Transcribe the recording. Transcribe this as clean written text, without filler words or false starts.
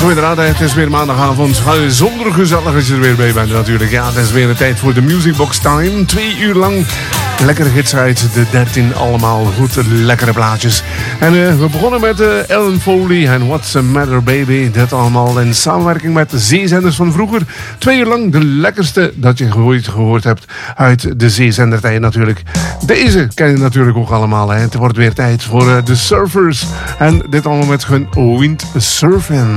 inderdaad, het is weer maandagavond. Zonder gezellig als je er weer bij bent natuurlijk. Ja, het is weer de tijd voor de Music Box Time. 2 uur lang lekkere hits uit de 13. Allemaal goed lekkere plaatjes. En we begonnen met Ellen Foley en What's the Matter Baby. Dit allemaal in samenwerking met de zeezenders van vroeger. 2 uur lang de lekkerste dat je ooit gehoord hebt uit de zeezendertijd natuurlijk. Deze ken je natuurlijk ook allemaal. Hè. Het wordt weer tijd voor de surfers. En dit allemaal met hun windsurfen.